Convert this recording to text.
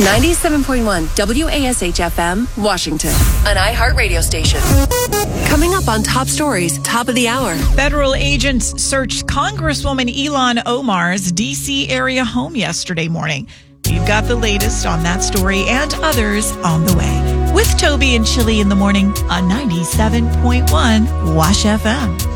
97.1 WASH-FM, Washington, an iHeartRadio station. Coming up on Top Stories, top of the hour. Federal agents searched Congresswoman Ilhan Omar's D.C. area home yesterday morning. We've got the latest on that story and others on the way. With Toby and Chili in the morning on 97.1 WASH FM.